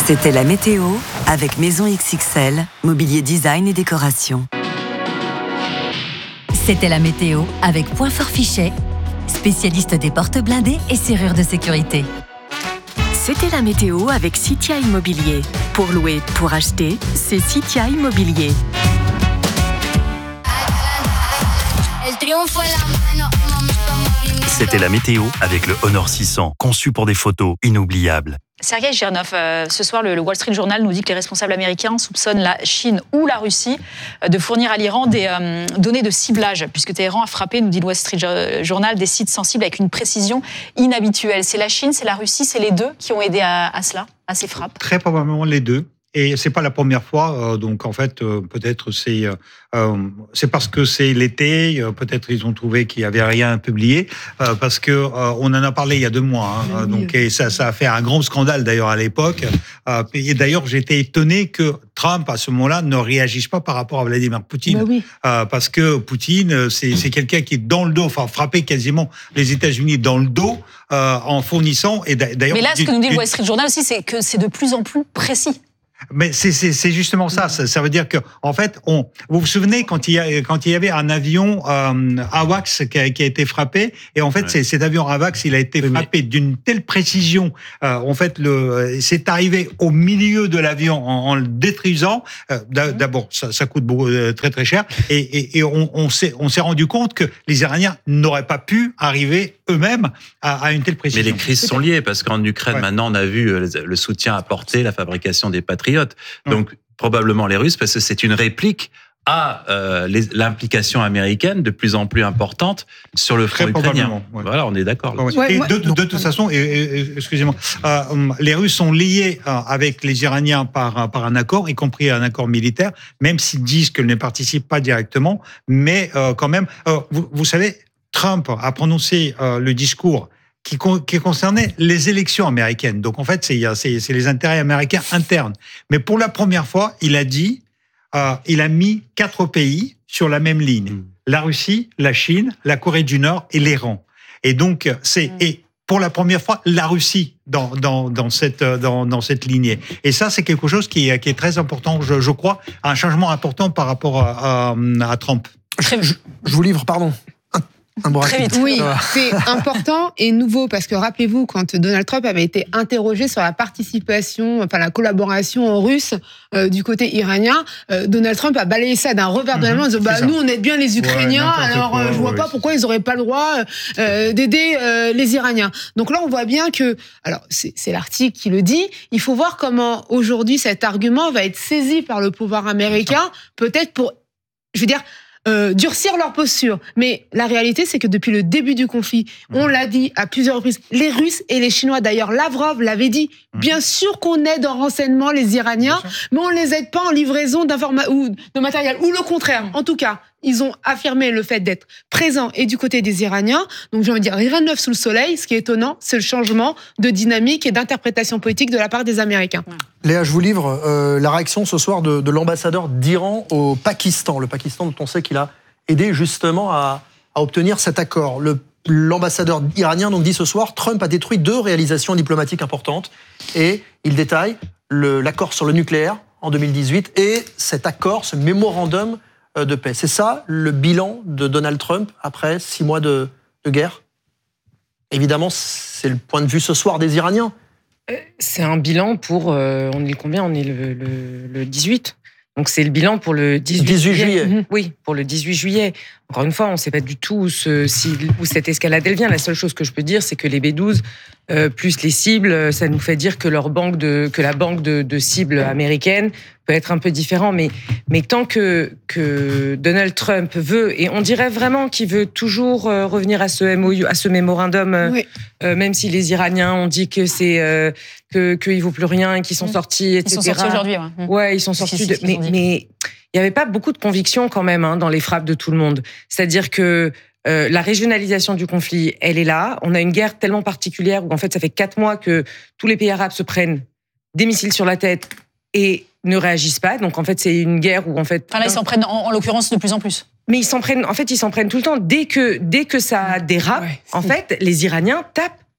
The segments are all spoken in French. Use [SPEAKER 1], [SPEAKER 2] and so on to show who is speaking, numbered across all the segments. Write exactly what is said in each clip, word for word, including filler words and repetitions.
[SPEAKER 1] C'était la météo avec Maison X X L, mobilier design et décoration.
[SPEAKER 2] C'était la météo avec Point Fort Fichet, spécialiste des portes blindées et serrures de sécurité.
[SPEAKER 3] C'était la météo avec Citia Immobilier. Pour louer, pour acheter, c'est Citia Immobilier.
[SPEAKER 4] C'était la météo avec le Honor six cents, conçu pour des photos inoubliables.
[SPEAKER 5] Sergei Girnov, euh, ce soir, le, le Wall Street Journal nous dit que les responsables américains soupçonnent la Chine ou la Russie euh, de fournir à l'Iran des euh, données de ciblage, puisque Téhéran a frappé, nous dit le Wall Street Journal, des sites sensibles avec une précision inhabituelle. C'est la Chine, c'est la Russie, c'est les deux qui ont aidé à, à cela, à ces frappes?
[SPEAKER 6] Très probablement les deux. Et c'est pas la première fois, euh, donc en fait euh, peut-être c'est euh, c'est parce que c'est l'été, euh, peut-être ils ont trouvé qu'il y avait rien à publier, euh, parce que euh, on en a parlé il y a deux mois, hein, oui. donc et ça ça a fait un grand scandale d'ailleurs à l'époque. Euh, et d'ailleurs j'étais étonné que Trump à ce moment-là ne réagisse pas par rapport à Vladimir Poutine, bah oui. euh, parce que Poutine c'est c'est quelqu'un qui est dans le dos, enfin frappé quasiment les États-Unis dans le dos euh, en fournissant et d'ailleurs.
[SPEAKER 5] Mais là ce que nous dit le Wall Street Journal aussi, c'est que c'est de plus en plus précis.
[SPEAKER 6] Mais c'est c'est c'est justement ça. ça. Ça veut dire que en fait, on. Vous vous souvenez quand il y a quand il y avait un avion euh, AWACS qui a, qui a été frappé et en fait ouais. c'est, cet avion AWACS il a été oui, frappé mais... d'une telle précision. Euh, en fait, le c'est arrivé au milieu de l'avion en, en le détruisant. Euh, d'abord, ça, ça coûte beaucoup, très très cher et et, et on, on s'est on s'est rendu compte que les Iraniens n'auraient pas pu arriver eux-mêmes à, à une telle précision.
[SPEAKER 7] Mais les crises sont liées parce qu'en Ukraine ouais. maintenant on a vu le soutien apporté, la fabrication des Patriotes. Donc, mmh. probablement les Russes, parce que c'est une réplique à euh, les, l'implication américaine de plus en plus importante sur le front ukrainien. Ouais. Voilà, on est d'accord. Là.
[SPEAKER 6] Ouais, et de, de, de toute façon, et, et, excusez-moi, euh, les Russes sont liés euh, avec les Iraniens par, par un accord, y compris un accord militaire, même s'ils disent qu'ils ne participent pas directement, mais euh, quand même, euh, vous, vous savez, Trump a prononcé euh, le discours Qui, qui concernait les élections américaines. Donc en fait, c'est, c'est, c'est les intérêts américains internes. Mais pour la première fois, il a dit, euh, il a mis quatre pays sur la même ligne mmh. la Russie, la Chine, la Corée du Nord et l'Iran. Et donc c'est mmh. et pour la première fois la Russie dans dans dans cette dans dans cette lignée. Et ça, c'est quelque chose qui est qui est très important, je, je crois, un changement important par rapport à, à, à Trump.
[SPEAKER 8] Je, je, je vous livre, pardon. Un
[SPEAKER 9] Très vite. Oui, c'est important et nouveau parce que rappelez-vous quand Donald Trump avait été interrogé sur la participation, enfin la collaboration russe euh, du côté iranien, euh, Donald Trump a balayé ça d'un revers de la main en disant bah nous on aide bien les Ukrainiens, ouais, alors quoi, euh, je vois ouais, pas pourquoi ils auraient pas le droit euh, d'aider euh, les Iraniens. Donc là on voit bien que, alors c'est, c'est l'article qui le dit, il faut voir comment aujourd'hui cet argument va être saisi par le pouvoir américain, peut-être pour, je veux dire. Euh, durcir leur posture. Mais la réalité, c'est que depuis le début du conflit, on l'a dit à plusieurs reprises, les Russes et les Chinois, d'ailleurs Lavrov l'avait dit, bien sûr qu'on aide en renseignement les Iraniens, mais on ne les aide pas en livraison d'informations ou de matériel, ou le contraire. En tout cas, ils ont affirmé le fait d'être présents et du côté des Iraniens. Donc j'ai envie de dire, rien de neuf sous le soleil. Ce qui est étonnant, c'est le changement de dynamique et d'interprétation politique de la part des Américains.
[SPEAKER 8] Léa, je vous livre euh, la réaction ce soir de, de l'ambassadeur d'Iran au Pakistan. Le Pakistan dont on sait qu'il a aidé justement à, à obtenir cet accord. Le, l'ambassadeur iranien donc dit ce soir, Trump a détruit deux réalisations diplomatiques importantes. Et il détaille le, l'accord sur le nucléaire en deux mille dix-huit et cet accord, ce mémorandum de paix. C'est ça le bilan de Donald Trump après six mois de, de guerre? Évidemment, c'est le point de vue ce soir des Iraniens.
[SPEAKER 10] C'est un bilan pour... Euh, on est le combien? On est le, le, le dix-huit. Donc c'est le bilan pour le dix-huit,
[SPEAKER 8] dix-huit juillet.
[SPEAKER 10] Mmh, oui, pour le dix-huit juillet. Encore une fois, on ne sait pas du tout où, ce, si, où cette escalade elle vient. La seule chose que je peux dire, c'est que les B douze, euh, plus les cibles, ça nous fait dire que, leur banque de, que la banque de, de cibles américaine peut être un peu différent. Mais, mais tant que, que Donald Trump veut, et on dirait vraiment qu'il veut toujours euh, revenir à ce M O U, à ce mémorandum, euh, oui. euh, même si les Iraniens ont dit que c'est euh, que qu'il ne vaut plus rien et qu'ils sont sortis, et cetera.
[SPEAKER 5] Ils sont sortis aujourd'hui, ouais.
[SPEAKER 10] Ouais, ils sont sortis. Si, si, de, mais, mais il n'y avait pas beaucoup de conviction quand même hein, dans les frappes de tout le monde. C'est-à-dire que euh, la régionalisation du conflit, elle est là. On a une guerre tellement particulière où en fait ça fait quatre mois que tous les pays arabes se prennent des missiles sur la tête et ne réagissent pas. Donc en fait c'est une guerre où en fait.
[SPEAKER 5] Enfin là ils s'en prennent en, en l'occurrence de plus en plus.
[SPEAKER 10] Mais ils s'en prennent. En fait ils s'en prennent tout le temps. Dès que dès que ça dérape, ouais, en fait les Iraniens tapent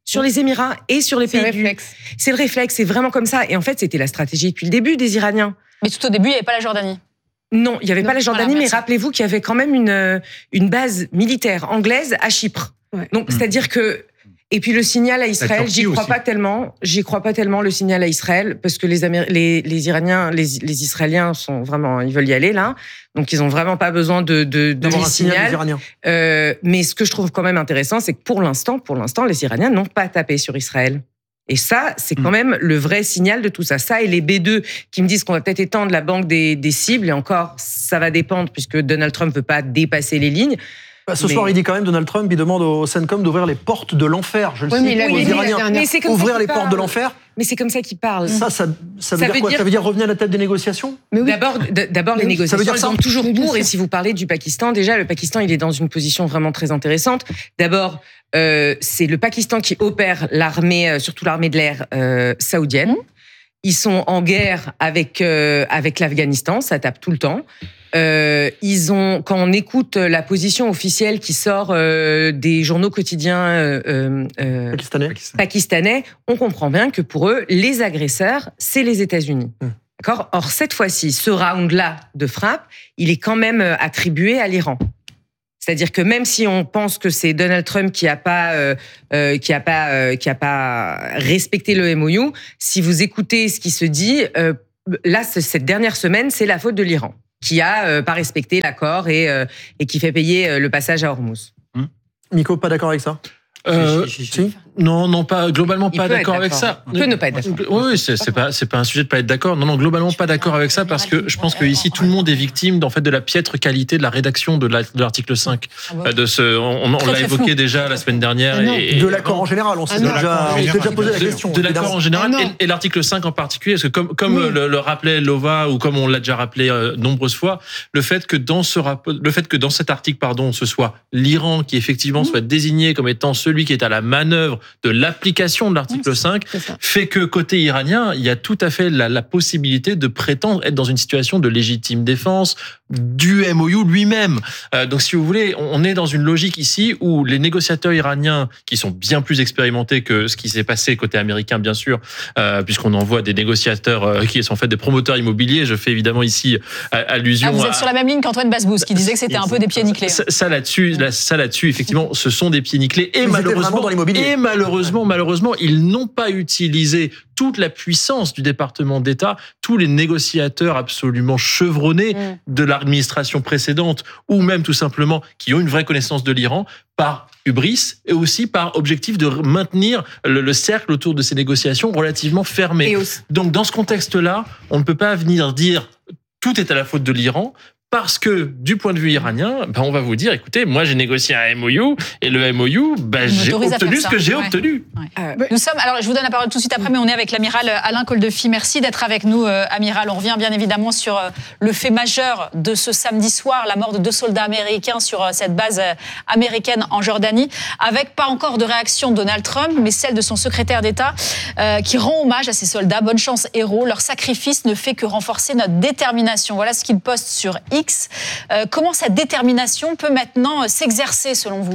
[SPEAKER 10] sur les Émirats et sur les
[SPEAKER 9] C'est
[SPEAKER 10] pays
[SPEAKER 9] le
[SPEAKER 10] du...
[SPEAKER 9] réflexe.
[SPEAKER 10] C'est le réflexe, c'est vraiment comme ça. Et en fait, c'était la stratégie depuis le début des Iraniens.
[SPEAKER 5] Mais tout au début, il n'y avait pas la Jordanie.
[SPEAKER 10] Non, il n'y avait
[SPEAKER 9] Non,
[SPEAKER 10] pas la Jordanie,
[SPEAKER 5] voilà,
[SPEAKER 10] mais
[SPEAKER 5] merci.
[SPEAKER 10] rappelez-vous qu'il y avait quand même une, une base militaire anglaise à Chypre.
[SPEAKER 9] Ouais.
[SPEAKER 10] Donc, c'est-à-dire que... Et puis le signal à Israël,
[SPEAKER 6] Turquie
[SPEAKER 10] j'y crois
[SPEAKER 6] aussi.
[SPEAKER 10] pas tellement. J'y crois pas tellement le signal à Israël parce que les Améri- les, les Iraniens, les, les Israéliens sont vraiment, ils veulent y aller là. Donc ils ont vraiment pas besoin de de, de
[SPEAKER 8] D'avoir
[SPEAKER 10] les
[SPEAKER 8] un signal des
[SPEAKER 10] signal.
[SPEAKER 8] Iraniens.
[SPEAKER 10] Euh, mais ce que je trouve quand même intéressant, c'est que pour l'instant, pour l'instant, les Iraniens n'ont pas tapé sur Israël. Et ça, c'est quand même le vrai signal de tout ça. Ça et les B deux qui me disent qu'on va peut-être étendre la banque des, des cibles. Et encore, ça va dépendre puisque Donald Trump veut pas dépasser les lignes.
[SPEAKER 8] Bah, ce
[SPEAKER 10] Mais-
[SPEAKER 8] soir, il dit quand même, Donald Trump, il demande au CENTCOM d'ouvrir les portes de l'enfer. Je le
[SPEAKER 9] Oui,
[SPEAKER 8] cite
[SPEAKER 9] mais il
[SPEAKER 8] aux
[SPEAKER 9] l'avait dit la
[SPEAKER 8] Iraniens.
[SPEAKER 9] dernière
[SPEAKER 10] Mais c'est comme ça
[SPEAKER 8] Ouvrir
[SPEAKER 10] qu'il
[SPEAKER 8] les portes
[SPEAKER 10] parle.
[SPEAKER 8] de l'enfer,
[SPEAKER 10] Mais c'est comme ça qu'ils parlent.
[SPEAKER 8] ça, ça, ça veut
[SPEAKER 10] Ça
[SPEAKER 8] dire
[SPEAKER 10] veut
[SPEAKER 8] quoi
[SPEAKER 10] dire-
[SPEAKER 8] Ça veut dire revenir à la table des négociations
[SPEAKER 9] Mais oui.
[SPEAKER 10] D'abord, d- d'abord les
[SPEAKER 9] Mais oui,
[SPEAKER 8] ça veut
[SPEAKER 10] négociations,
[SPEAKER 8] dire
[SPEAKER 10] elles
[SPEAKER 8] ça.
[SPEAKER 10] sont toujours
[SPEAKER 9] Mais bien
[SPEAKER 10] pour. Et
[SPEAKER 9] sûr.
[SPEAKER 10] si vous parlez du Pakistan, déjà, le Pakistan, il est dans une position vraiment très intéressante. D'abord, euh, c'est le Pakistan qui opère l'armée, euh, surtout l'armée de l'air euh, saoudienne. Ils sont en guerre avec euh, avec l'Afghanistan, ça tape tout le temps. Euh, ils ont, quand on écoute la position officielle qui sort euh, des journaux quotidiens euh, euh, euh,
[SPEAKER 8] pakistanais.
[SPEAKER 10] pakistanais, on comprend bien que pour eux, les agresseurs, c'est les États-Unis.
[SPEAKER 8] Mmh.
[SPEAKER 10] D'accord ? Or, cette fois-ci, ce round-là de frappe, il est quand même euh, attribué à l'Iran. C'est-à-dire que même si on pense que c'est Donald Trump qui a pas euh, euh, qui a pas euh, qui a pas respecté le M O U, si vous écoutez ce qui se dit, euh, là c- cette dernière semaine, c'est la faute de l'Iran qui a euh, pas respecté l'accord et euh, et qui fait payer euh, le passage à Hormuz.
[SPEAKER 8] Miko, pas d'accord avec ça
[SPEAKER 11] Euh,
[SPEAKER 6] Si, si, si.
[SPEAKER 8] Si.
[SPEAKER 11] Non, non, pas globalement
[SPEAKER 10] Il
[SPEAKER 11] pas
[SPEAKER 10] peut être
[SPEAKER 11] d'accord avec
[SPEAKER 10] d'accord.
[SPEAKER 11] ça.
[SPEAKER 10] Il peut ne pas être d'accord.
[SPEAKER 11] Oui, oui, c'est c'est pas c'est pas un sujet de pas être d'accord. Non, non, globalement pas d'accord avec ça parce que je pense que ici tout le monde est victime d'en fait de la piètre qualité de la rédaction de la- de l'article cinq.
[SPEAKER 5] Ah bon
[SPEAKER 11] Euh, De ce, on, on
[SPEAKER 5] Très,
[SPEAKER 11] l'a
[SPEAKER 5] très
[SPEAKER 11] évoqué
[SPEAKER 5] flou.
[SPEAKER 11] déjà la semaine dernière.
[SPEAKER 9] Ah non.
[SPEAKER 11] et, et-
[SPEAKER 8] De l'accord en général, on s'est
[SPEAKER 9] Ah non.
[SPEAKER 8] déjà, on s'est déjà posé la
[SPEAKER 11] de-
[SPEAKER 8] question.
[SPEAKER 11] De l'accord
[SPEAKER 8] évidemment.
[SPEAKER 11] en général
[SPEAKER 9] Ah non.
[SPEAKER 11] et, et l'article cinq en particulier, parce que comme, comme
[SPEAKER 9] Oui.
[SPEAKER 11] le, le rappelait Lova ou comme on l'a déjà rappelé euh, nombreuses fois, le fait que dans ce rapport, le fait que dans cet article, pardon, ce soit l'Iran qui effectivement soit désigné comme étant celui qui est à la manœuvre de l'application de l'article
[SPEAKER 5] Oui,
[SPEAKER 11] cinq,
[SPEAKER 9] C'est ça.
[SPEAKER 11] fait que côté iranien, il y a tout à fait la, la possibilité de prétendre être dans une situation de légitime défense du M O U lui-même. Euh, donc, si vous voulez, on, on est dans une logique ici où les négociateurs iraniens, qui sont bien plus expérimentés que ce qui s'est passé côté américain, bien sûr, euh, puisqu'on envoie des négociateurs euh, qui sont en fait des promoteurs immobiliers. Je fais évidemment ici euh, allusion.
[SPEAKER 5] Ah, vous êtes
[SPEAKER 11] à,
[SPEAKER 5] sur la même ligne qu'Antoine Basbous, qui disait que c'était un peu des pieds nickelés.
[SPEAKER 11] ça, ça là-dessus, là, ça là-dessus, effectivement, ce sont des pieds nickelés et
[SPEAKER 8] Ils étaient vraiment
[SPEAKER 11] malheureusement,
[SPEAKER 8] dans l'immobilier.
[SPEAKER 11] et malheureusement, malheureusement, ils n'ont pas utilisé toute la puissance du département d'État, tous les négociateurs absolument chevronnés
[SPEAKER 5] Mm.
[SPEAKER 11] de l'administration précédente, ou même tout simplement qui ont une vraie connaissance de l'Iran, par hubris et aussi par objectif de maintenir le, le cercle autour de ces négociations relativement fermé.
[SPEAKER 10] Et aussi-
[SPEAKER 11] Donc, dans ce contexte-là, on ne peut pas venir dire tout est à la faute de l'Iran. Parce que, du point de vue iranien, ben on va vous dire, écoutez, moi j'ai négocié un M O U, et le M O U, ben,
[SPEAKER 5] Il
[SPEAKER 11] j'ai
[SPEAKER 5] m'autorise à
[SPEAKER 11] obtenu
[SPEAKER 5] faire
[SPEAKER 11] ce
[SPEAKER 5] ça.
[SPEAKER 11] que j'ai
[SPEAKER 5] Ouais.
[SPEAKER 11] obtenu.
[SPEAKER 10] euh,
[SPEAKER 5] Nous sommes, alors je vous donne la parole tout de suite après, mais on est avec l'amiral Alain Coldefi. Merci d'être avec nous, euh, amiral. On revient bien évidemment sur euh, le fait majeur de ce samedi soir, la mort de deux soldats américains sur euh, cette base euh, américaine en Jordanie, avec pas encore de réaction de Donald Trump, mais celle de son secrétaire d'État euh, qui rend hommage à ces soldats. Bonne chance, héros. Leur sacrifice ne fait que renforcer notre détermination. Voilà ce qu'il poste sur X. Euh, comment cette détermination peut maintenant euh, s'exercer selon vous ?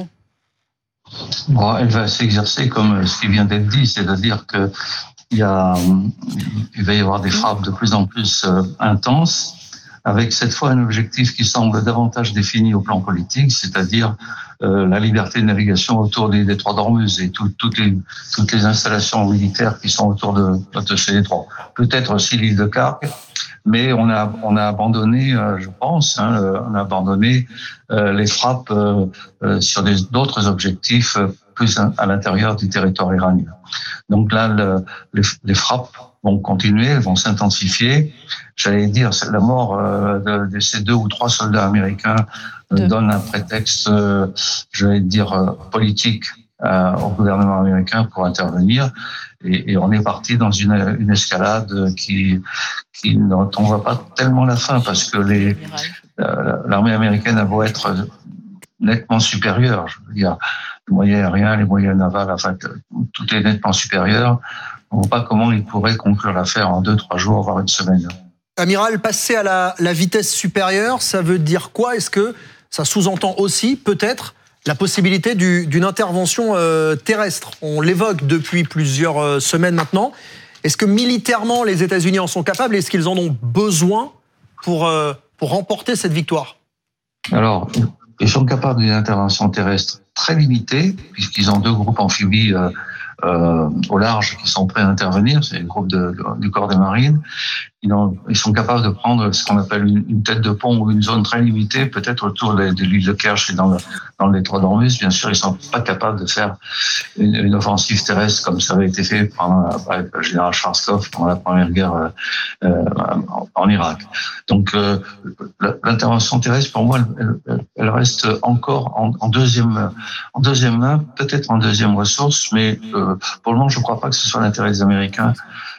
[SPEAKER 12] Bon, elle va s'exercer comme ce qui vient d'être dit, c'est-à-dire que il y a, il va y avoir des frappes de plus en plus euh, intenses, avec cette fois un objectif qui semble davantage défini au plan politique, c'est-à-dire euh, la liberté de navigation autour des détroits d'Ormuz et tout, toutes les toutes les installations militaires qui sont autour de, de ces détroits. Peut-être aussi l'île de Kark, mais on a on a abandonné, euh, je pense, hein, euh, on a abandonné euh, les frappes euh, euh, sur des, d'autres objectifs euh, plus à, à l'intérieur du territoire iranien. Donc là, le, les, les frappes vont continuer, elles vont s'intensifier. J'allais dire, c'est la mort euh, de, de ces deux ou trois soldats américains euh,
[SPEAKER 5] Deux.
[SPEAKER 12] donne un prétexte, euh, j'allais dire, euh, politique euh, au gouvernement américain pour intervenir. Et, et on est parti dans une, une escalade qui, qui dont on ne voit pas tellement la fin, parce que les, euh, l'armée américaine a beau être nettement supérieure, je veux dire, les moyens aériens, les moyens navals, enfin, tout est nettement supérieur. On ne voit pas comment ils pourraient conclure l'affaire en deux, trois jours, voire une semaine.
[SPEAKER 8] Amiral, passer à la, la vitesse supérieure, ça veut dire quoi? Est-ce que ça sous-entend aussi, peut-être, la possibilité du, d'une intervention euh, terrestre. On l'évoque depuis plusieurs euh, semaines maintenant. Est-ce que militairement, les États-Unis en sont capables? Est-ce qu'ils en ont besoin pour, euh, pour remporter cette victoire?
[SPEAKER 12] Alors, ils sont capables d'une intervention terrestre très limitée, puisqu'ils ont deux groupes amphibies euh, euh, au large qui sont prêts à intervenir, c'est les groupes de, de, du corps des marines. Ils, ont, ils sont capables de prendre ce qu'on appelle une, une tête de pont ou une zone très limitée, peut-être autour de, de l'île de Kerch et dans le, dans le détroit d'Ormuz. Bien sûr, ils sont pas capables de faire une, une offensive terrestre comme ça avait été fait pendant, avec le général Schwarzkopf pendant la première guerre euh, en, en Irak. Donc, euh, l'intervention terrestre, pour moi, elle, elle reste encore en, en deuxième, en deuxième main, peut-être en deuxième ressource, mais euh, pour le moment, je ne crois pas que ce soit l'intérêt des Américains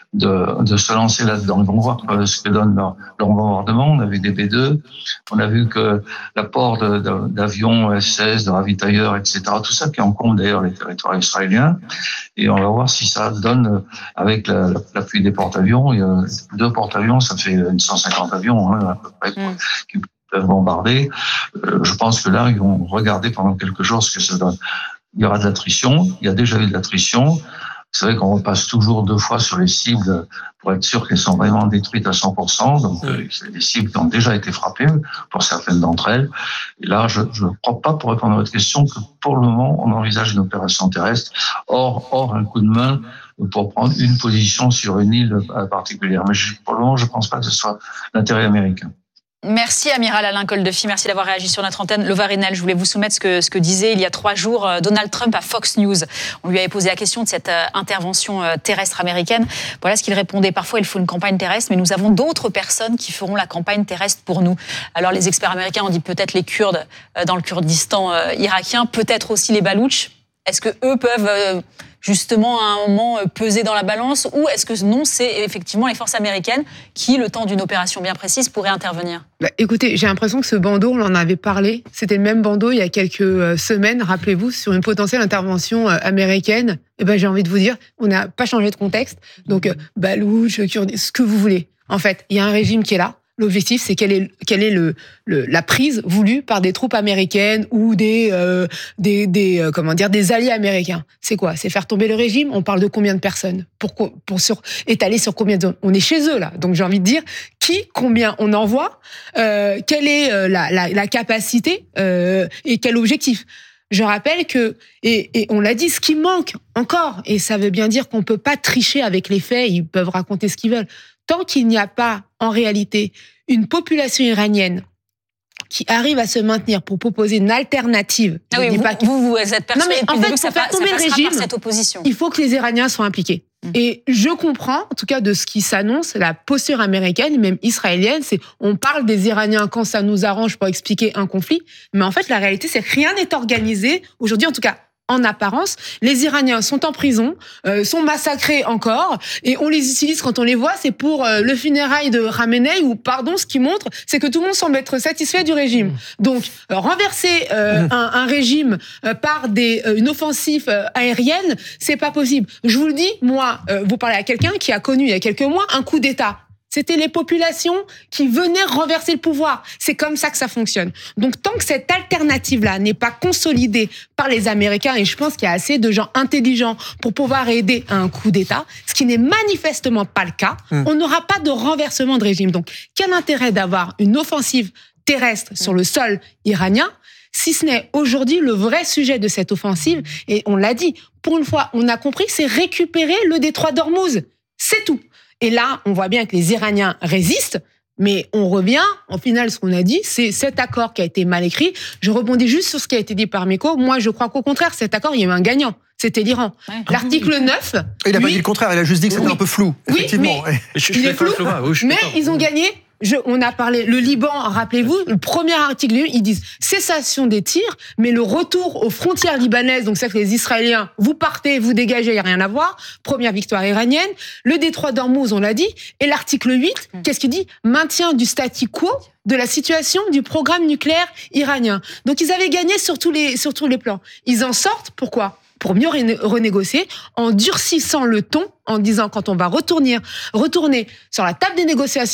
[SPEAKER 12] de, de se lancer là-dedans. Ils vont voir ce que donne leur, leur bombardement. On a vu des B deux, on a vu que l'apport de, de, d'avions F seize, de ravitailleurs, et cetera, tout ça qui encombre d'ailleurs les territoires israéliens. Et on va voir si ça donne, avec la, l'appui des porte-avions, il y a deux porte-avions, ça fait cent cinquante avions hein, à peu près, mmh. qui peuvent bombarder. Euh, je pense que là, ils vont regarder pendant quelques jours ce que ça donne. Il y aura de l'attrition, il y a déjà eu de l'attrition. C'est vrai qu'on repasse toujours deux fois sur les cibles pour être sûr qu'elles sont vraiment détruites à cent pour cent. Donc, euh, c'est des cibles qui ont déjà été frappées pour certaines d'entre elles. Et là, je ne crois pas, pour répondre à votre question, que pour le moment, on envisage une opération terrestre hors, hors un coup de main pour prendre une position sur une île particulière. Mais je, pour le moment, je ne pense pas que ce soit l'intérêt américain.
[SPEAKER 5] Merci Amiral Alain Coldefy, merci d'avoir réagi sur notre antenne. Lova Reynel, je voulais vous soumettre ce que, ce que disait il y a trois jours Donald Trump à Fox News. On lui avait posé la question de cette intervention terrestre américaine. Voilà ce qu'il répondait. Parfois il faut une campagne terrestre, mais nous avons d'autres personnes qui feront la campagne terrestre pour nous. Alors les experts américains ont dit peut-être les Kurdes dans le Kurdistan irakien, peut-être aussi les Baloutches. Est-ce que eux peuvent justement à un moment peser dans la balance, ou est-ce que non, c'est effectivement les forces américaines qui, le temps d'une opération bien précise, pourraient intervenir?
[SPEAKER 9] Bah, écoutez, j'ai l'impression que ce bandeau, on en avait parlé, c'était le même bandeau il y a quelques semaines, rappelez-vous, sur une potentielle intervention américaine. Et ben, j'ai envie de vous dire, on n'a pas changé de contexte, donc Balouch, Kurdes, ce que vous voulez. En fait, il y a un régime qui est là. L'objectif, c'est quelle est, quelle est le, le, la prise voulue par des troupes américaines ou des, euh, des, des, euh, comment dire, des alliés américains. C'est quoi? C'est faire tomber le régime? On parle de combien de personnes? Pour, pour sur, étaler sur combien de zones? On est chez eux, là. Donc, j'ai envie de dire, qui, combien on envoie? Euh, quelle est euh, la, la, la capacité euh, et quel objectif? Je rappelle que, et, et on l'a dit, ce qui manque encore, et ça veut bien dire qu'on peut pas tricher avec les faits, ils peuvent raconter ce qu'ils veulent. Tant qu'il n'y a pas, en réalité, une population iranienne qui arrive à se maintenir pour proposer une alternative.
[SPEAKER 5] Ah oui, vous, pas vous, vous êtes persuadé
[SPEAKER 9] depuis le début que ça,
[SPEAKER 5] faire tomber
[SPEAKER 9] le régime,
[SPEAKER 5] cette opposition.
[SPEAKER 9] Il faut que les Iraniens soient impliqués. Mmh. Et je comprends, en tout cas de ce qui s'annonce, la posture américaine, même israélienne, c'est on parle des Iraniens quand ça nous arrange pour expliquer un conflit, mais en fait la réalité c'est que rien n'est organisé aujourd'hui, en tout cas en apparence. Les Iraniens sont en prison, euh, sont massacrés encore, et on les utilise quand on les voit, c'est pour euh, le funérail de Khamenei, ou pardon, ce qui montre, c'est que tout le monde semble être satisfait du régime. Mmh. Donc, euh, renverser euh, mmh. un, un régime euh, par des, euh, une offensive euh, aérienne, c'est pas possible. Je vous le dis, moi, euh, vous parlez à quelqu'un qui a connu il y a quelques mois un coup d'État. C'était les populations qui venaient renverser le pouvoir. C'est comme ça que ça fonctionne. Donc, tant que cette alternative-là n'est pas consolidée par les Américains, et je pense qu'il y a assez de gens intelligents pour pouvoir aider à un coup d'État, ce qui n'est manifestement pas le cas, mmh. on n'aura pas de renversement de régime. Donc, quel intérêt d'avoir une offensive terrestre sur le sol iranien, si ce n'est aujourd'hui le vrai sujet de cette offensive? Et on l'a dit, pour une fois, on a compris, c'est récupérer le détroit d'Ormuz. C'est tout. Et là, on voit bien que les Iraniens résistent, mais on revient, en final, ce qu'on a dit, c'est cet accord qui a été mal écrit. Je rebondis juste sur ce qui a été dit par Meko. Moi, je crois qu'au contraire, cet accord, il y a eu un gagnant. C'était l'Iran. Ouais. L'article neuf...
[SPEAKER 8] Il n'a
[SPEAKER 9] lui,
[SPEAKER 8] pas dit le contraire, il a juste dit que c'était
[SPEAKER 9] oui.
[SPEAKER 8] un peu flou, effectivement.
[SPEAKER 9] Oui, mais il est flou, mais ils ont gagné. Je, on a parlé, le Liban, rappelez-vous, le premier article, ils disent cessation des tirs, mais le retour aux frontières libanaises, donc c'est que les Israéliens, vous partez, vous dégagez, il n'y a rien à voir. Première victoire iranienne. Le détroit d'Ormuz, on l'a dit. Et l'article huit, mmh. qu'est-ce qu'il dit? Maintien du statu quo de la situation du programme nucléaire iranien. Donc ils avaient gagné sur tous les, sur tous les plans. Ils en sortent, pourquoi? Pour mieux renégocier, en durcissant le ton, en disant quand on va retourner, retourner sur la table des négociations,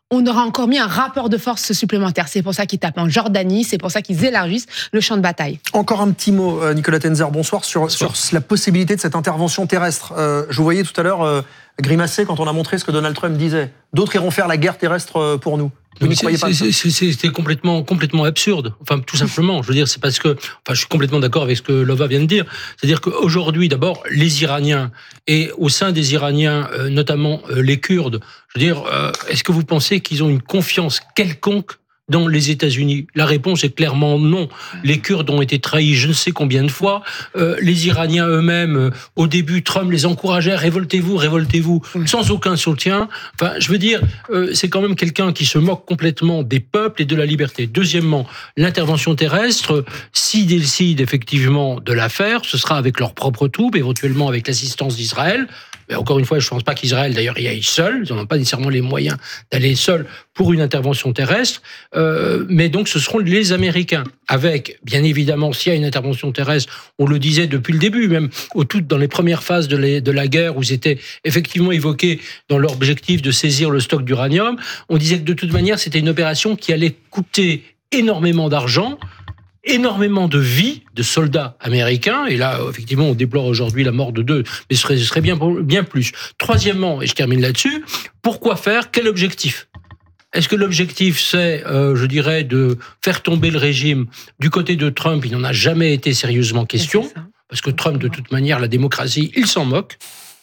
[SPEAKER 9] on aura encore mis un rapport de force supplémentaire. C'est pour ça qu'ils tapent en Jordanie, c'est pour ça qu'ils élargissent le champ de bataille. Encore un petit mot, Nicolas Tenzer, bonsoir, sur, bonsoir. sur la possibilité de cette intervention terrestre. Euh, je vous voyais tout à l'heure euh, grimacer quand on a montré ce que Donald Trump disait. D'autres iront faire la guerre terrestre pour nous. Vous n'y croyez pas?
[SPEAKER 13] C'était complètement, complètement absurde. Enfin, tout simplement. Je veux dire, c'est parce que, enfin, je suis complètement d'accord avec ce que Lova vient de dire. C'est-à-dire qu'aujourd'hui, d'abord, les Iraniens et au sein des Iraniens, euh, notamment euh, les Kurdes, je veux dire, euh, est-ce que vous pensez qu'ils ont une confiance quelconque dans les États-Unis? La réponse est clairement non. Les Kurdes ont été trahis je ne sais combien de fois. Euh, les Iraniens eux-mêmes, euh, au début, Trump les encourageait, révoltez-vous, révoltez-vous, sans aucun soutien. Enfin, je veux dire, euh, c'est quand même quelqu'un qui se moque complètement des peuples et de la liberté. Deuxièmement, l'intervention terrestre, s'ils décident effectivement de la faire, ce sera avec leurs propres troupes, éventuellement avec l'assistance d'Israël. Mais encore une fois, je ne pense pas qu'Israël, d'ailleurs, y aille seul. Ils n'ont pas nécessairement les moyens d'aller seul pour une intervention terrestre. Euh, mais donc, ce seront les Américains. Avec, bien évidemment, s'il y a une intervention terrestre, on le disait depuis le début, même au tout, dans les premières phases de, les, de la guerre, où c'était effectivement évoqué dans leur objectif de saisir le stock d'uranium, on disait que de toute manière, c'était une opération qui allait coûter énormément d'argent, énormément de vies de soldats américains, et là, effectivement, on déplore aujourd'hui la mort de deux, mais ce serait, ce serait bien, bien plus. Troisièmement, et je termine là-dessus, pourquoi faire? Quel objectif? Est-ce que l'objectif, c'est, euh, je dirais, de faire tomber le régime? Du côté de Trump, il n'en a jamais été sérieusement question, parce que Trump, de toute manière, la démocratie, il s'en moque.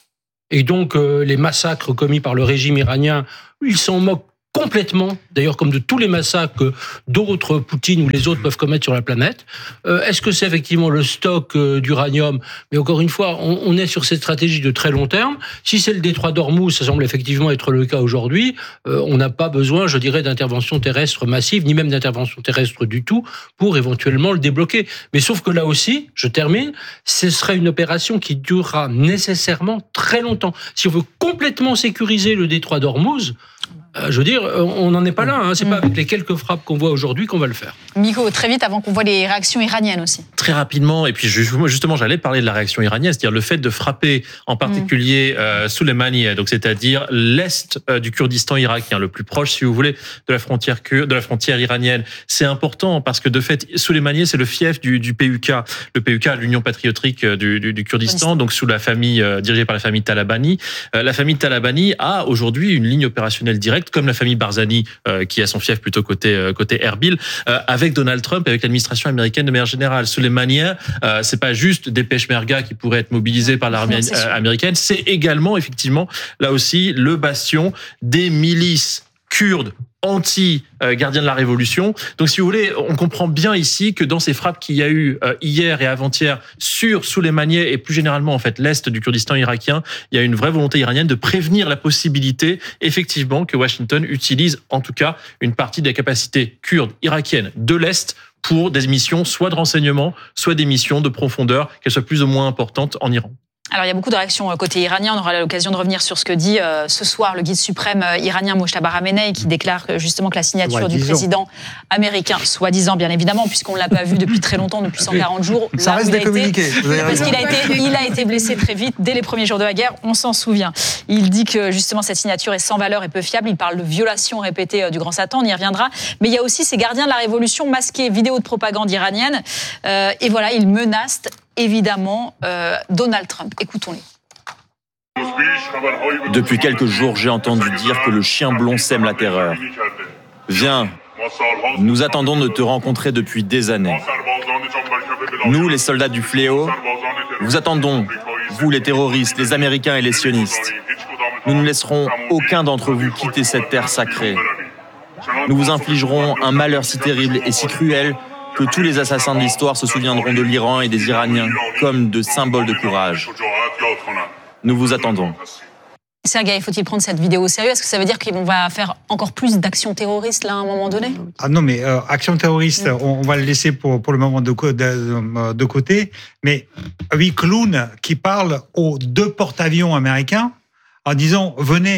[SPEAKER 13] Et donc, euh, les massacres commis par le régime iranien, il s'en moque complètement, d'ailleurs comme de tous les massacres que d'autres, Poutine ou les autres, peuvent commettre sur la planète. Euh, est-ce que c'est effectivement le stock euh, d'uranium? Mais encore une fois, on, on est sur cette stratégie de très long terme. Si c'est le détroit d'Ormuz, ça semble effectivement être le cas aujourd'hui, euh, on n'a pas besoin, je dirais, d'intervention terrestre massive, ni même d'intervention terrestre du tout, pour éventuellement le débloquer. Mais sauf que là aussi, je termine, ce serait une opération qui durera nécessairement très longtemps. Si on veut complètement sécuriser le détroit d'Ormuz, Euh, je veux dire, on n'en est pas là. Hein. C'est mmh. pas avec les quelques frappes qu'on voit aujourd'hui qu'on va le faire.
[SPEAKER 5] Miko, très vite, avant qu'on voit les réactions iraniennes aussi.
[SPEAKER 11] Très rapidement, et puis justement, j'allais parler de la réaction iranienne, c'est-à-dire le fait de frapper en particulier mmh. euh, Soleimani, donc c'est-à-dire l'est euh, du Kurdistan irakien, le plus proche, si vous voulez, de la frontière kurde, de la frontière iranienne. C'est important parce que de fait, Soleimani, c'est le fief du, du P U K, le P U K, l'Union patriotique du, du, du Kurdistan, donc sous la famille euh, dirigée par la famille Talabani. Euh, la famille Talabani a aujourd'hui une ligne opérationnelle directe, comme la famille Barzani, euh, qui a son fief plutôt côté euh, côté Erbil, euh, avec Donald Trump et avec l'administration américaine de manière générale. Soleimanien, euh, c'est pas juste des peshmerga qui pourraient être mobilisés par l'armée euh, américaine, c'est également effectivement là aussi le bastion des milices kurdes anti-gardien de la Révolution. Donc, si vous voulez, on comprend bien ici que dans ces frappes qu'il y a eu hier et avant-hier sur Soleimani et plus généralement, en fait, l'Est du Kurdistan irakien, il y a une vraie volonté iranienne de prévenir la possibilité, effectivement, que Washington utilise, en tout cas, une partie des capacités kurdes irakiennes de l'Est pour des missions soit de renseignement, soit des missions de profondeur, qu'elles soient plus ou moins importantes en Iran.
[SPEAKER 5] Alors, il y a beaucoup de réactions côté iranien. On aura l'occasion de revenir sur ce que dit euh, ce soir le guide suprême iranien Mojtaba Khamenei, qui déclare que, justement que la signature ouais, du président américain, soi-disant bien évidemment, puisqu'on ne l'a pas vu depuis très longtemps, depuis cent quarante jours.
[SPEAKER 8] Ça là reste des communiqués.
[SPEAKER 5] Parce qu'il a été, il a été blessé très vite, dès les premiers jours de la guerre, on s'en souvient. Il dit que justement cette signature est sans valeur et peu fiable. Il parle de violation répétée du grand Satan, on y reviendra. Mais il y a aussi ces gardiens de la révolution masqués, vidéos de propagande iranienne. Euh, et voilà, ils menacent évidemment euh, Donald Trump. Écoutons-les.
[SPEAKER 14] Depuis quelques jours, j'ai entendu dire que le chien blond sème la terreur. Viens, nous attendons de te rencontrer depuis des années. Nous, les soldats du fléau, vous attendons, vous les terroristes, les Américains et les sionistes. Nous ne laisserons aucun d'entre vous quitter cette terre sacrée. Nous vous infligerons un malheur si terrible et si cruel que tous les assassins de l'histoire se souviendront de l'Iran et des Iraniens comme de symboles de courage. Nous vous attendons.
[SPEAKER 5] Sergueï, faut-il prendre cette vidéo au sérieux? Est-ce que ça veut dire qu'on va faire encore plus d'actions terroristes là à un moment donné?
[SPEAKER 6] Ah non, mais euh, actions terroristes, oui. on, on va le laisser pour, pour le moment de, de, de côté. Mais oui, clown qui parle aux deux porte-avions américains en disant « venez,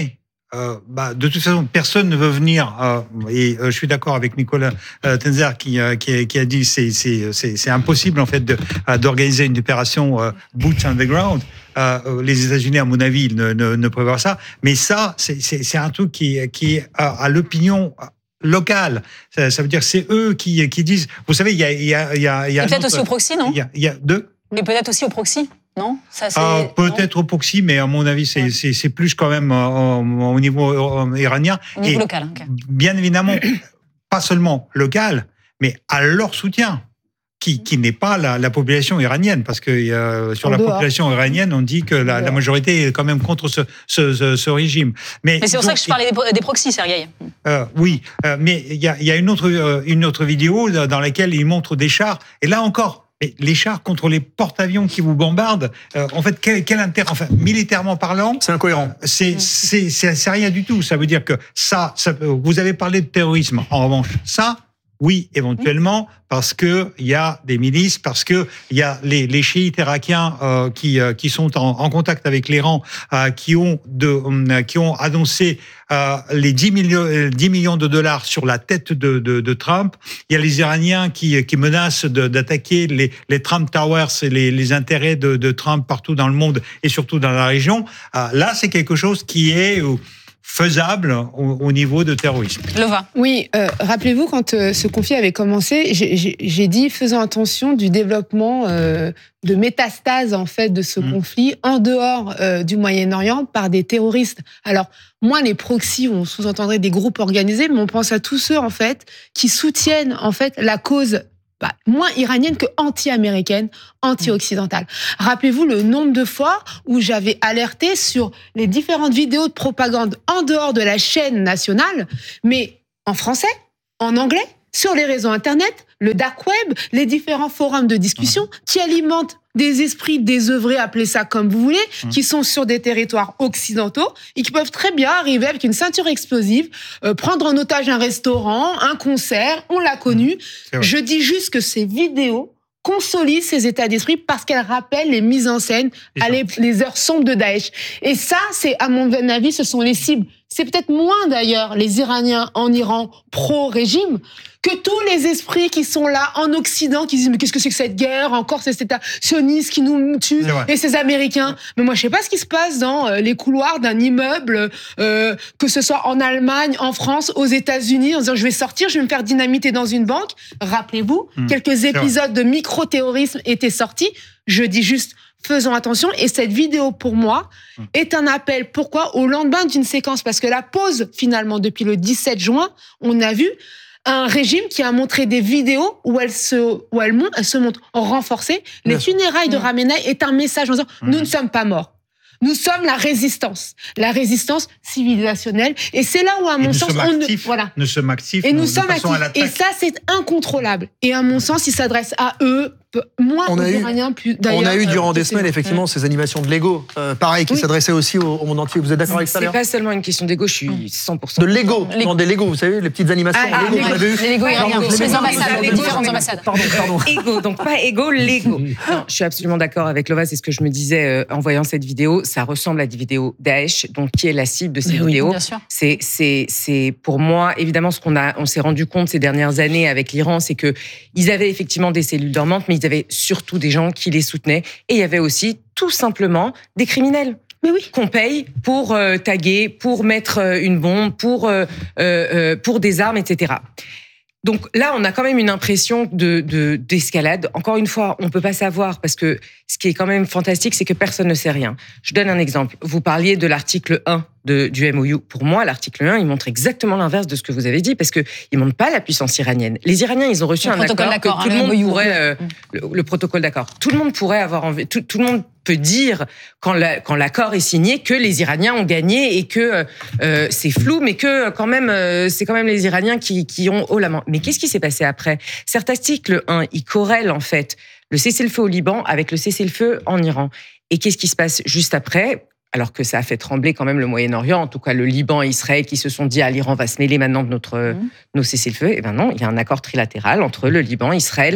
[SPEAKER 6] Euh, bah, de toute façon, personne ne veut venir. Euh, et euh, je suis d'accord avec Nicolas euh, Tenzer qui, euh, qui, qui a dit c'est c'est c'est c'est impossible en fait de, euh, d'organiser une opération euh, boots on the ground. Euh, les États-Unis, à mon avis, ne, ne, ne prévoient ça. Mais ça, c'est c'est, c'est un truc qui qui est à, à l'opinion locale. Ça, ça veut dire que c'est eux qui qui disent. Vous savez, il y a il y a il y a, il y a
[SPEAKER 5] et peut-être
[SPEAKER 6] autre,
[SPEAKER 5] aussi au proxy, non?
[SPEAKER 6] Il y a il y a deux.
[SPEAKER 5] Mais peut-être aussi au proxy. Non, ça c'est.
[SPEAKER 6] Euh, peut-être au proxy, mais à mon avis, c'est ouais. c'est, c'est plus quand même euh, au niveau euh, iranien.
[SPEAKER 5] Au niveau
[SPEAKER 6] et
[SPEAKER 5] local. Okay.
[SPEAKER 6] Bien évidemment, pas seulement local, mais à leur soutien, qui qui n'est pas la, la population iranienne, parce que euh, sur en la dehors. population iranienne, on dit que la, la majorité est quand même contre ce ce, ce, ce régime. Mais,
[SPEAKER 5] mais c'est pour donc, ça que je parlais des, des proxys, Sergueï.
[SPEAKER 6] Euh, oui, euh, mais il y a il y a une autre euh, une autre vidéo dans laquelle ils montrent des chars, et là encore. Mais les chars contre les porte-avions qui vous bombardent, euh, en fait, quel, quel intérêt, enfin, militairement parlant,
[SPEAKER 8] c'est incohérent.
[SPEAKER 6] C'est, c'est, c'est, c'est rien du tout. Ça veut dire que ça, ça, vous avez parlé de terrorisme. En revanche, ça, oui, éventuellement, parce que il y a des milices, parce que il y a les, les chiites irakiens euh, qui euh, qui sont en, en contact avec l'Iran, euh, qui ont de euh, qui ont annoncé euh, les dix millions dix millions de dollars sur la tête de de, de Trump. Il y a les Iraniens qui qui menacent de, d'attaquer les les Trump Towers et les les intérêts de, de Trump partout dans le monde et surtout dans la région. Euh, là, c'est quelque chose qui est euh, faisable au, au niveau de terrorisme.
[SPEAKER 5] Lova.
[SPEAKER 9] Oui, euh, rappelez-vous, quand euh, ce conflit avait commencé, j'ai, j'ai, j'ai dit faisons attention du développement euh, de métastases en fait de ce mmh. conflit en dehors euh, du Moyen-Orient par des terroristes. Alors, moi, les proxys, on sous-entendrait des groupes organisés, mais on pense à tous ceux en fait qui soutiennent en fait la cause bah, moins iranienne que anti-américaine, anti-occidentale. Rappelez-vous le nombre de fois où j'avais alerté sur les différentes vidéos de propagande en dehors de la chaîne nationale, mais en français, en anglais, sur les réseaux Internet, le dark web, les différents forums de discussion mmh. qui alimentent des esprits désœuvrés, appelez ça comme vous voulez, mmh. qui sont sur des territoires occidentaux et qui peuvent très bien arriver avec une ceinture explosive, euh, prendre en otage un restaurant, un concert, on l'a connu. Mmh. Je dis juste que ces vidéos consolident ces états d'esprit parce qu'elles rappellent les mises en scène à les, les heures sombres de Daesh. Et ça, c'est, à mon avis, ce sont les cibles. C'est peut-être moins, d'ailleurs, les Iraniens en Iran pro-régime que tous les esprits qui sont là en Occident, qui disent mais qu'est-ce que c'est que cette guerre, encore c'est cet État sioniste qui nous tue, et ces Américains. Mais moi, je sais pas ce qui se passe dans les couloirs d'un immeuble, euh, que ce soit en Allemagne, en France, aux États-Unis, en disant je vais sortir, je vais me faire dynamiter dans une banque. Rappelez-vous, mmh, quelques épisodes de micro-terrorisme étaient sortis. Je dis juste, faisons attention. Et cette vidéo, pour moi, mmh. est un appel. Pourquoi ? Au lendemain d'une séquence. Parce que la pause, finalement, depuis le dix-sept juin, on a vu un régime qui a montré des vidéos où elle se, où elle monte, elle se montre renforcée. Les funérailles de Khamenei est un message en disant, mmh. nous ne sommes pas morts. Nous sommes la résistance, la résistance civilisationnelle. Et c'est là où, à mon sens, on
[SPEAKER 6] actifs,
[SPEAKER 9] ne, voilà.
[SPEAKER 6] Nous sommes actifs.
[SPEAKER 9] Et nous, nous sommes actifs. Et ça, c'est incontrôlable. Et à mon sens, il s'adresse à eux, moins
[SPEAKER 8] on
[SPEAKER 9] aux
[SPEAKER 8] a eu,
[SPEAKER 9] Iraniens. Plus,
[SPEAKER 8] on a eu durant
[SPEAKER 9] euh,
[SPEAKER 8] des semaines,
[SPEAKER 9] c'est...
[SPEAKER 8] effectivement,
[SPEAKER 9] mmh.
[SPEAKER 8] ces animations de Lego, euh, pareil, qui oui. s'adressaient aussi au, au monde entier. Vous êtes d'accord avec ça,
[SPEAKER 10] Léa ? C'est pas seulement une question d'ego, je suis cent pour cent.
[SPEAKER 8] De Lego, non, des Lego, vous savez, les petites animations
[SPEAKER 5] ah,
[SPEAKER 8] Lego,
[SPEAKER 5] ah,
[SPEAKER 8] vous avez vu.
[SPEAKER 5] Les Lego iraniens, les ambassades, les différentes ambassades.
[SPEAKER 8] Pardon, pardon.
[SPEAKER 10] Ego, donc pas ego, Lego. Non, je suis absolument d'accord avec Lova, c'est ce que je me disais euh, en voyant cette vidéo. Ça ressemble à des vidéos Daesh, donc qui est la cible de ces
[SPEAKER 5] Mais
[SPEAKER 10] vidéos.
[SPEAKER 5] Oui, bien sûr.
[SPEAKER 10] C'est, c'est, c'est pour moi, évidemment, ce qu'on a, on s'est rendu compte ces dernières années avec l'Iran, c'est que ils avaient effectivement des cellules dormantes, mais ils avaient surtout des gens qui les soutenaient. Et il y avait aussi, tout simplement, des criminels.
[SPEAKER 9] Mais oui.
[SPEAKER 10] Qu'on paye pour euh, taguer, pour mettre euh, une bombe, pour, euh, euh, pour des armes, et cetera. Donc là, on a quand même une impression de, de, d'escalade. Encore une fois, on peut pas savoir parce que ce qui est quand même fantastique, c'est que personne ne sait rien. Je donne un exemple. Vous parliez de l'article un de, du M O U. Pour moi, l'article un, il montre exactement l'inverse de ce que vous avez dit parce que il montre pas la puissance iranienne. Les Iraniens, ils ont reçu
[SPEAKER 5] le
[SPEAKER 10] un accord
[SPEAKER 5] d'accord,
[SPEAKER 10] que tout
[SPEAKER 5] hein,
[SPEAKER 10] le monde
[SPEAKER 5] M O U.
[SPEAKER 10] pourrait, euh, le, le protocole d'accord. Tout le monde pourrait avoir envie, tout, tout le monde peut dire quand, la, quand l'accord est signé que les Iraniens ont gagné et que euh, c'est flou, mais que quand même euh, c'est quand même les Iraniens qui, qui ont haut la main. Mais qu'est-ce qui s'est passé après ? Cet article un, il corrèle en fait le cessez-le-feu au Liban avec le cessez-le-feu en Iran. Et qu'est-ce qui se passe juste après ? Alors que ça a fait trembler quand même le Moyen-Orient, en tout cas le Liban et Israël qui se sont dit « Ah, l'Iran va se mêler maintenant de notre, mmh. nos cessez-le-feu ». Eh bien non, il y a un accord trilatéral entre le Liban, Israël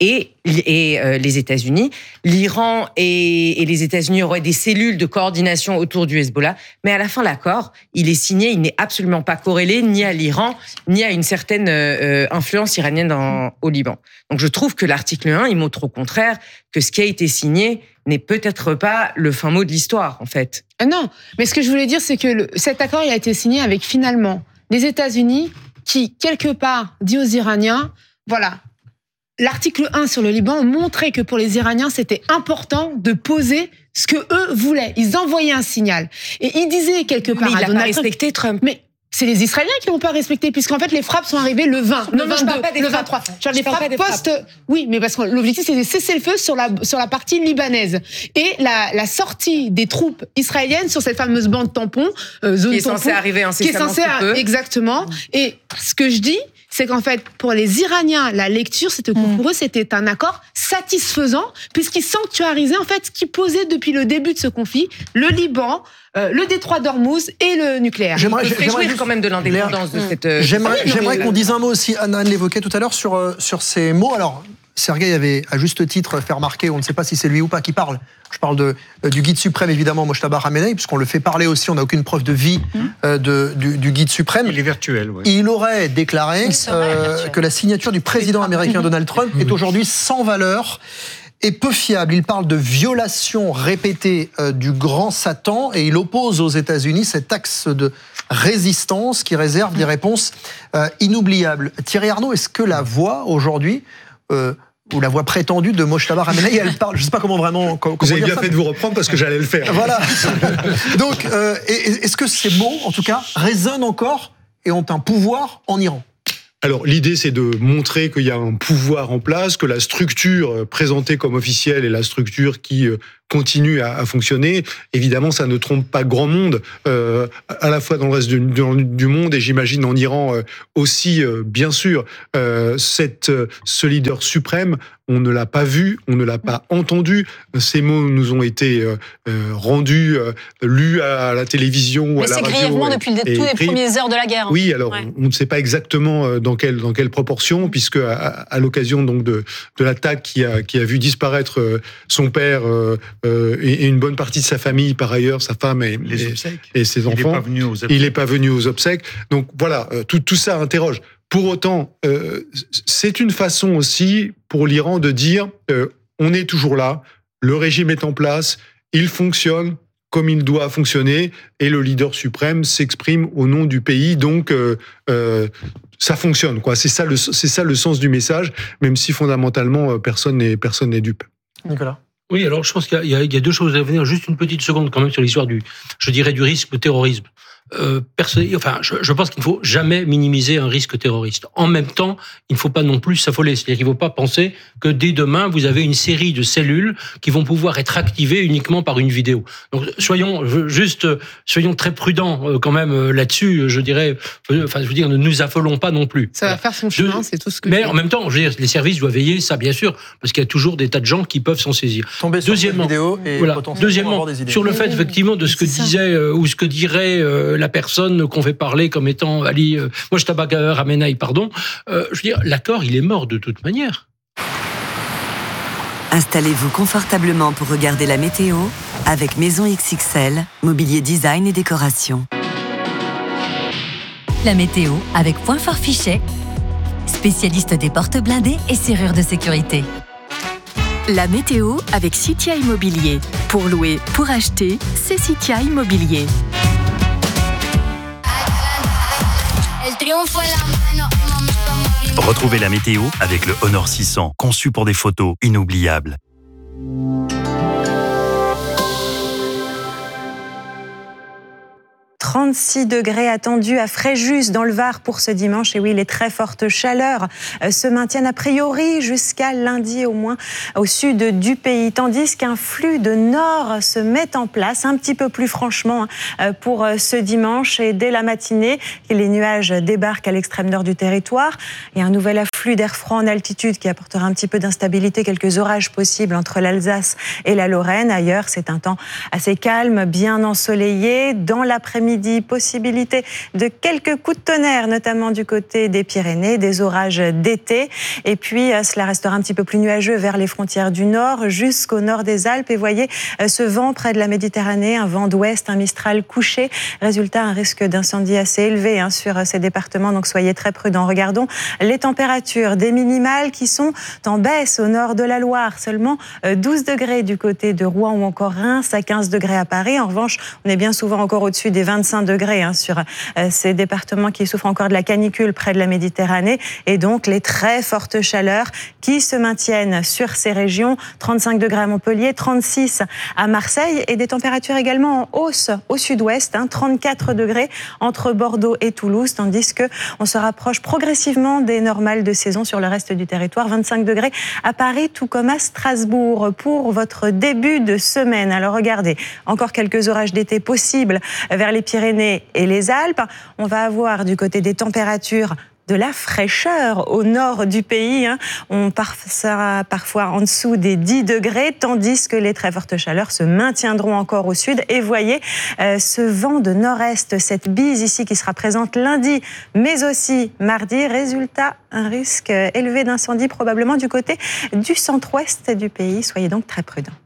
[SPEAKER 10] et, et euh, les États-Unis. L'Iran et, et les États-Unis auraient des cellules de coordination autour du Hezbollah, mais à la fin, l'accord, il est signé, il n'est absolument pas corrélé ni à l'Iran, ni à une certaine euh, influence iranienne dans, au Liban. Donc je trouve que l'article un, il montre au contraire que ce qui a été signé n'est peut-être pas le fin mot de l'histoire, en fait.
[SPEAKER 9] Non, mais ce que je voulais dire, c'est que le, cet accord, il a été signé avec finalement les États-Unis qui, quelque part, dit aux Iraniens, voilà, l'article un sur le Liban montrait que pour les Iraniens, c'était important de poser ce que eux voulaient. Ils envoyaient un signal. Et ils disaient quelque part
[SPEAKER 10] mais
[SPEAKER 9] à
[SPEAKER 10] il n'a
[SPEAKER 9] Donald
[SPEAKER 10] pas respecté Trump.
[SPEAKER 9] Mais c'est les Israéliens qui l'ont pas respecté, puisqu'en fait, les frappes sont arrivées le vingt,
[SPEAKER 10] non,
[SPEAKER 9] le
[SPEAKER 10] non, je
[SPEAKER 9] vingt-deux,
[SPEAKER 10] parle pas des
[SPEAKER 9] le
[SPEAKER 10] frappes.
[SPEAKER 9] vingt-trois.
[SPEAKER 10] Je
[SPEAKER 9] les
[SPEAKER 10] parle
[SPEAKER 9] frappes
[SPEAKER 10] pas des
[SPEAKER 9] post...
[SPEAKER 10] frappes.
[SPEAKER 9] Oui, mais parce que l'objectif, c'est de cesser le feu sur la, sur la partie libanaise. Et la, la sortie des troupes israéliennes sur cette fameuse bande tampon, euh, zone
[SPEAKER 10] qui est
[SPEAKER 9] tampon,
[SPEAKER 10] censée arriver incessamment
[SPEAKER 9] qui est censée,
[SPEAKER 10] sous peu.
[SPEAKER 9] Exactement. Et ce que je dis, c'est qu'en fait, pour les Iraniens, la lecture, c'était que pour eux, c'était un accord satisfaisant, puisqu'ils sanctuarisaient, en fait, ce qui posait depuis le début de ce conflit, le Liban, euh, le détroit d'Ormuz et le nucléaire.
[SPEAKER 10] J'aimerais juste quand même de l'indépendance de cette... Euh,
[SPEAKER 8] J'aimerais,
[SPEAKER 10] oui,
[SPEAKER 8] j'aimerais
[SPEAKER 10] mais...
[SPEAKER 8] qu'on dise un mot aussi, Anne, Anne l'évoquait tout à l'heure, sur, euh, sur ces mots. Alors, Sergueï avait, à juste titre, fait remarquer, on ne sait pas si c'est lui ou pas qui parle. Je parle de, euh, du guide suprême, évidemment, Mojtaba Khamenei, puisqu'on le fait parler aussi, on n'a aucune preuve de vie euh, de, du, du guide suprême.
[SPEAKER 6] Il est virtuel, oui.
[SPEAKER 8] Il aurait déclaré
[SPEAKER 5] Il serait
[SPEAKER 8] euh,
[SPEAKER 5] virtuel.
[SPEAKER 8] que la signature du président américain Donald Trump est aujourd'hui sans valeur et peu fiable. Il parle de violation répétée euh, du grand Satan et il oppose aux États-Unis cet axe de résistance qui réserve des réponses euh, inoubliables. Thierry Arnaud, est-ce que la voix aujourd'hui, euh, ou la voix prétendue de Mojtaba Khamenei, elle parle, je ne sais pas comment vraiment... Comment
[SPEAKER 15] vous avez bien
[SPEAKER 8] ça,
[SPEAKER 15] fait de vous reprendre parce que j'allais le faire.
[SPEAKER 8] Voilà. Donc, euh, est-ce que ces mots, en tout cas, résonnent encore et ont un pouvoir en Iran ?
[SPEAKER 15] Alors l'idée c'est de montrer qu'il y a un pouvoir en place, que la structure présentée comme officielle est la structure qui continue à, à fonctionner. Évidemment, ça ne trompe pas grand monde, euh, à la fois dans le reste du, du monde et j'imagine en Iran euh, aussi, euh, bien sûr. Euh, cette, ce leader suprême, on ne l'a pas vu, on ne l'a pas entendu. Ces mots nous ont été euh, rendus, euh, lus à la télévision ou
[SPEAKER 5] Mais
[SPEAKER 15] à la radio.
[SPEAKER 5] c'est grièvement depuis le, tous les
[SPEAKER 15] écrits.
[SPEAKER 5] premières heures de la guerre.
[SPEAKER 15] Oui, alors
[SPEAKER 5] ouais.
[SPEAKER 15] on ne sait pas exactement dans quelle dans quelle proportion, puisque à, à l'occasion donc de de l'attaque qui a qui a vu disparaître son père euh, et une bonne partie de sa famille, par ailleurs sa femme et,
[SPEAKER 6] Les
[SPEAKER 15] et,
[SPEAKER 6] obsèques.
[SPEAKER 15] et ses enfants,
[SPEAKER 6] il n'est pas venu aux obsèques.
[SPEAKER 15] Il n'est pas venu aux obsèques. Donc voilà, tout tout ça interroge. Pour autant, euh, c'est une façon aussi pour l'Iran de dire euh, on est toujours là, le régime est en place, il fonctionne comme il doit fonctionner, et le leader suprême s'exprime au nom du pays. Donc, euh, euh, ça fonctionne, quoi. C'est ça, le, c'est ça le sens du message, même si fondamentalement personne n'est personne n'est dupe.
[SPEAKER 8] Nicolas.
[SPEAKER 13] Oui, alors je pense qu'il y a, il y a deux choses à venir. Juste une petite seconde quand même sur l'histoire du, je dirais, du risque de terrorisme. Euh, perso- enfin, je, je pense qu'il ne faut jamais minimiser un risque terroriste. En même temps, il ne faut pas non plus s'affoler. C'est-à-dire qu'il ne faut pas penser que dès demain, vous avez une série de cellules qui vont pouvoir être activées uniquement par une vidéo. Donc, soyons juste, soyons très prudents quand même là-dessus. Je dirais, enfin, je veux dire, ne nous affolons pas non plus.
[SPEAKER 9] Ça va faire son chemin, de, c'est tout ce que.
[SPEAKER 13] Mais en même temps, je veux dire, les services doivent veiller ça, bien sûr, parce qu'il y a toujours des tas de gens qui peuvent s'en saisir.
[SPEAKER 8] Tomber sur
[SPEAKER 13] Deuxièmement,
[SPEAKER 8] cette vidéo et
[SPEAKER 13] voilà.
[SPEAKER 8] potentiellement
[SPEAKER 13] Deuxièmement,
[SPEAKER 8] avoir des idées.
[SPEAKER 13] sur le fait effectivement de ce que disait euh, ou ce que dirait euh, la personne qu'on fait parler comme étant Ali euh, Mojtaba Khamenei, pardon. Euh, je veux dire, l'accord, il est mort de toute manière.
[SPEAKER 1] Installez-vous confortablement pour regarder la météo avec Maison X X L, mobilier design et décoration.
[SPEAKER 2] La météo avec Point Fort Fichet, spécialiste des portes blindées et serrures de sécurité.
[SPEAKER 3] La météo avec Citia Immobilier. Pour louer, pour acheter, c'est Citia Immobilier.
[SPEAKER 4] Retrouvez la météo avec le Honor six cents, conçu pour des photos inoubliables.
[SPEAKER 16] trente-six degrés attendus à Fréjus dans le Var pour ce dimanche. Et oui, les très fortes chaleurs se maintiennent a priori jusqu'à lundi au moins au sud du pays. Tandis qu'un flux de nord se met en place un petit peu plus franchement pour ce dimanche. Et dès la matinée, les nuages débarquent à l'extrême nord du territoire. Il y a un nouvel afflux d'air froid en altitude qui apportera un petit peu d'instabilité, quelques orages possibles entre l'Alsace et la Lorraine. Ailleurs, c'est un temps assez calme, bien ensoleillé. Dans l'après-midi, l'après-midi. Possibilité de quelques coups de tonnerre, notamment du côté des Pyrénées, des orages d'été. Et puis, cela restera un petit peu plus nuageux vers les frontières du nord, jusqu'au nord des Alpes. Et voyez ce vent près de la Méditerranée, un vent d'ouest, un Mistral couché. Résultat, un risque d'incendie assez élevé hein, sur ces départements, donc soyez très prudents. Regardons les températures, des minimales qui sont en baisse au nord de la Loire. Seulement douze degrés du côté de Rouen ou encore Reims, à quinze degrés à Paris. En revanche, on est bien souvent encore au-dessus des vingt-cinq degrés hein, sur ces départements qui souffrent encore de la canicule près de la Méditerranée. Et donc, les très fortes chaleurs qui se maintiennent sur ces régions. trente-cinq degrés à Montpellier, trente-six à Marseille et des températures également en hausse au sud-ouest, hein, trente-quatre degrés entre Bordeaux et Toulouse, tandis que on se rapproche progressivement des normales de saison sur le reste du territoire. vingt-cinq degrés à Paris, tout comme à Strasbourg pour votre début de semaine. Alors regardez, encore quelques orages d'été possibles vers les Pyrénées et les Alpes. On va avoir du côté des températures de la fraîcheur au nord du pays. Hein. On passera parfois en dessous des dix degrés, tandis que les très fortes chaleurs se maintiendront encore au sud. Et voyez euh, ce vent de nord-est, cette bise ici qui sera présente lundi, mais aussi mardi. Résultat, un risque élevé d'incendie probablement du côté du centre-ouest du pays. Soyez donc très prudents.